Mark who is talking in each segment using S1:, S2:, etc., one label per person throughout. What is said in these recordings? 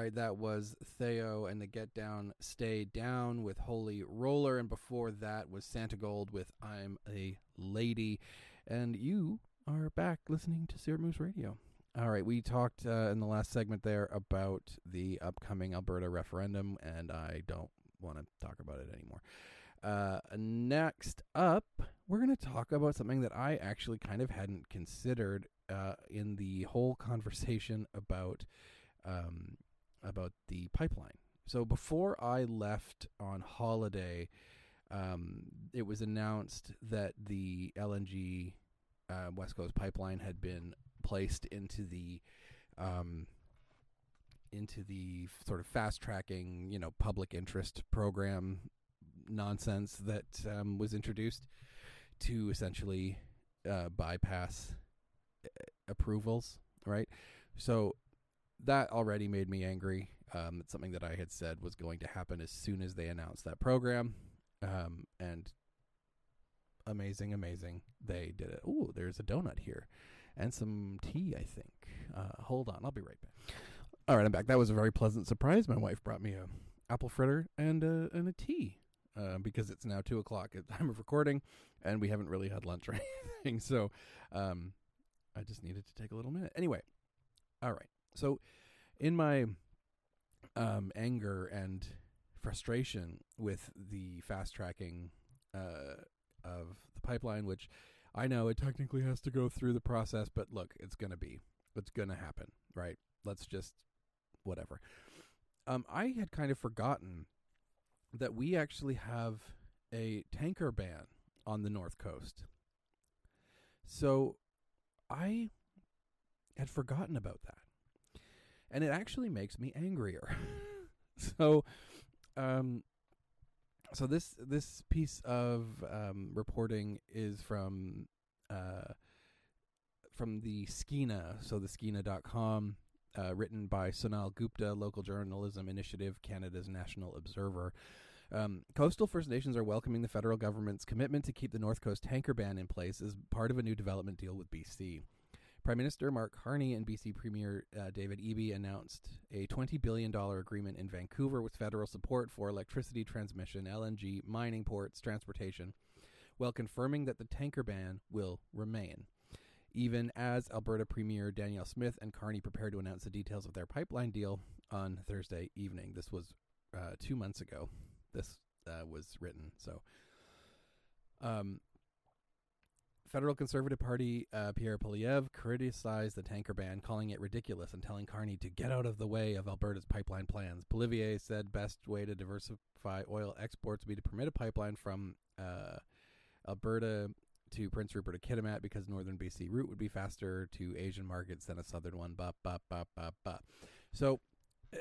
S1: right, that was Theo and the Get Down, Stay Down with Holy Roller. And before that was Santa Gold with I'm a Lady. And you are back listening to Spirit Moose Radio. All right, we talked in the last segment there about the upcoming Alberta referendum, and I don't want to talk about it anymore. Next up, we're going to talk about something that I actually kind of hadn't considered in the whole conversation about the pipeline. So before I left on holiday, it was announced that the LNG West Coast pipeline had been placed into the sort of fast tracking, public interest program nonsense that was introduced to essentially bypass approvals, right? So that already made me angry. It's something that I had said was going to happen as soon as they announced that program. And amazing, they did it. Ooh, there's a donut here and some tea, I think. Hold on, I'll be right back. All right, I'm back. That was a very pleasant surprise. My wife brought me a apple fritter and a tea because it's now 2:00 at the time of recording, and we haven't really had lunch or anything. So I just needed to take a little minute. Anyway, all right. So in my anger and frustration with the fast tracking of the pipeline, which I know it technically has to go through the process, but look, it's going to happen, right? Let's just, whatever. I had kind of forgotten that we actually have a tanker ban on the North Coast. So I had forgotten about that. And it actually makes me angrier. So this piece of reporting is from the Skeena, so the Skeena.com, written by Sonal Gupta, Local Journalism Initiative, Canada's National Observer. Coastal First Nations are welcoming the federal government's commitment to keep the North Coast tanker ban in place as part of a new development deal with BC. Prime Minister Mark Carney and BC Premier David Eby announced a $20 billion agreement in Vancouver with federal support for electricity transmission, LNG, mining, ports, transportation, while confirming that the tanker ban will remain. Even as Alberta Premier Danielle Smith and Carney prepare to announce the details of their pipeline deal on Thursday evening. This was 2 months ago. This was written. So, Federal Conservative Party Pierre Poilievre criticized the tanker ban, calling it ridiculous and telling Carney to get out of the way of Alberta's pipeline plans. Poilievre said best way to diversify oil exports would be to permit a pipeline from Alberta to Prince Rupert to Kitimat because northern BC route would be faster to Asian markets than a southern one. So,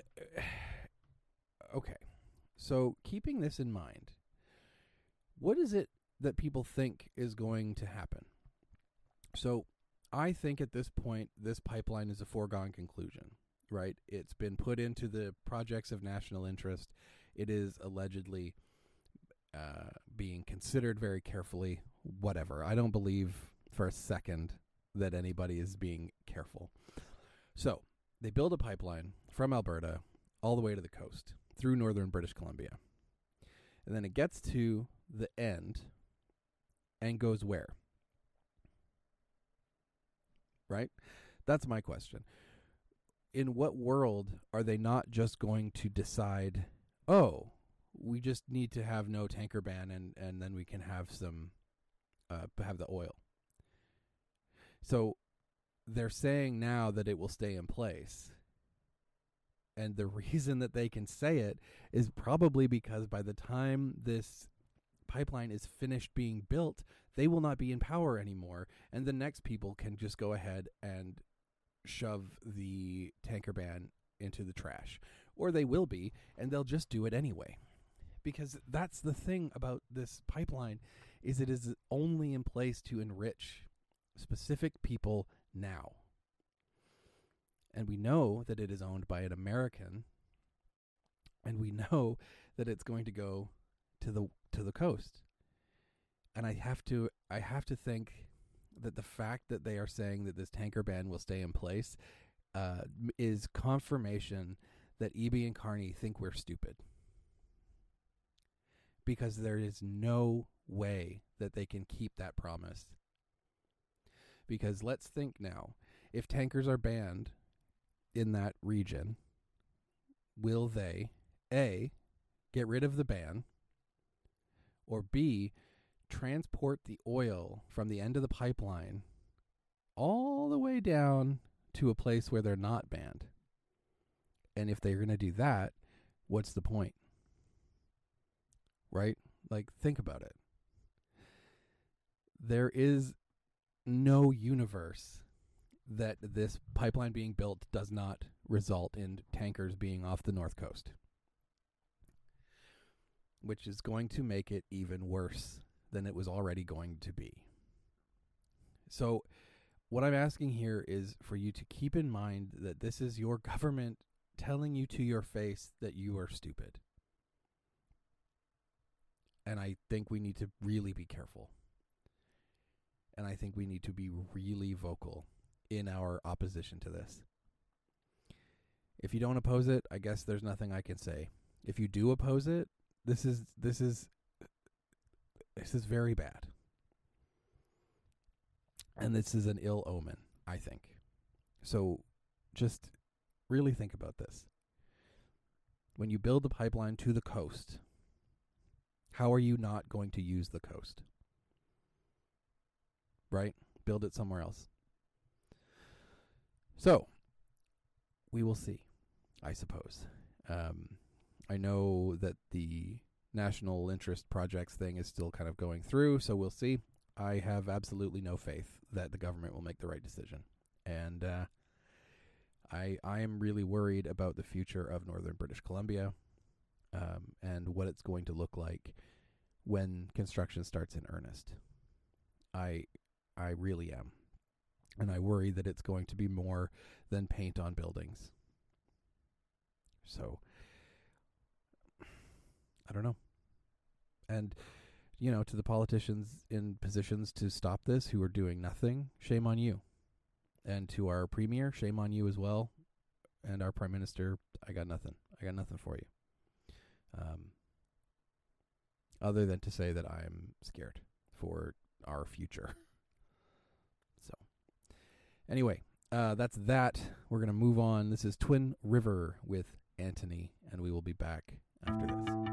S1: okay. So keeping this in mind, what is it that people think is going to happen? So I think at this point, this pipeline is a foregone conclusion, right? It's been put into the projects of national interest. It is allegedly being considered very carefully, whatever. I don't believe for a second that anybody is being careful. So they build a pipeline from Alberta all the way to the coast through northern British Columbia. And then it gets to the end and goes where? Right? That's my question. In what world are they not just going to decide, oh, we just need to have no tanker ban and then we can have some, have the oil. So they're saying now that it will stay in place. And the reason that they can say it is probably because by the time this pipeline is finished being built, they will not be in power anymore. And the next people can just go ahead and shove the tanker ban into the trash. Or they will be, and they'll just do it anyway. Because that's the thing about this pipeline, is it is only in place to enrich specific people now. And we know that it is owned by an American, and we know that it's going to go to the coast. And I have to think that the fact that they are saying that this tanker ban will stay in place is confirmation that Eby and Carney think we're stupid. Because there is no way that they can keep that promise. Because let's think now, if tankers are banned in that region, will they, A, get rid of the ban, or B, transport the oil from the end of the pipeline all the way down to a place where they're not banned? And if they're going to do that, what's the point? Right? Like, think about it. There is no universe that this pipeline being built does not result in tankers being off the North Coast, which is going to make it even worse than it was already going to be. So what I'm asking here is for you to keep in mind that this is your government telling you to your face that you are stupid. And I think we need to really be careful. And I think we need to be really vocal in our opposition to this. If you don't oppose it, I guess there's nothing I can say. If you do oppose it, this is very bad. And this is an ill omen, I think. So just really think about this. When you build the pipeline to the coast, how are you not going to use the coast? Right? Build it somewhere else. So, we will see, I suppose. I know that the national interest projects thing is still kind of going through, so we'll see. I have absolutely no faith that the government will make the right decision. And I am really worried about the future of northern British Columbia and what it's going to look like when construction starts in earnest. I really am. And I worry that it's going to be more than paint on buildings. So, I don't know. And, you know, to the politicians in positions to stop this who are doing nothing, shame on you. And to our premier, shame on you as well. And our prime minister, I got nothing. I got nothing for you. Other than to say that I'm scared for our future. So, anyway, that's that. We're going to move on. This is Twin River with Anthony, and we will be back after this.